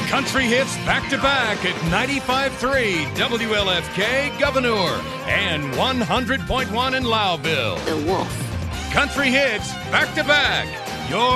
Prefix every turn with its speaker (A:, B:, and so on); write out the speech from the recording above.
A: Country hits back-to-back at 95.3 WLFK Governor and 100.1 in Lowville.
B: The Wolf.
A: Country hits back-to-back. Your